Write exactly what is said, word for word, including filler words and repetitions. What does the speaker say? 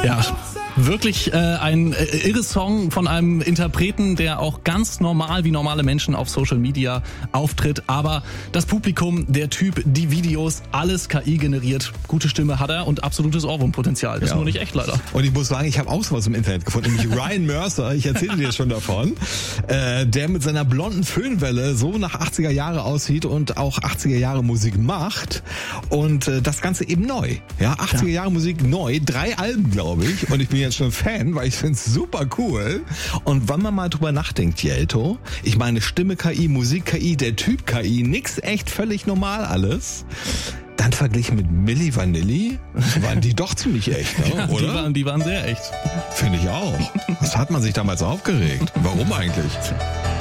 Ja, wirklich äh, ein äh, irres Song von einem Interpreten, der auch ganz normal wie normale Menschen auf Social Media auftritt. Aber das Publikum, der Typ, die Videos, alles K I generiert. Gute Stimme hat er und absolutes Ohrwurmpotenzial. Ist Ja. nur nicht echt leider. Und ich muss sagen, ich habe auch sowas im Internet gefunden, nämlich Ryan Mercer, ich erzähle dir schon davon, äh, der mit seiner blonden Föhnwelle so nach achtziger Jahre aussieht und auch achtziger Jahre Musik macht und äh, das Ganze eben neu. Ja, achtziger Jahre Musik neu, drei Alben, glaube ich, und ich bin jetzt schon Fan, weil ich finde es super cool. Und wenn man mal drüber nachdenkt, Jelto, ich meine Stimme K I, Musik K I, der Typ K I, nix echt völlig normal alles. Dann verglichen mit Milli Vanilli waren die doch ziemlich echt, ne? Ja, Oder? Die waren, die waren sehr echt. Finde ich auch. Was hat man sich damals aufgeregt? Warum eigentlich?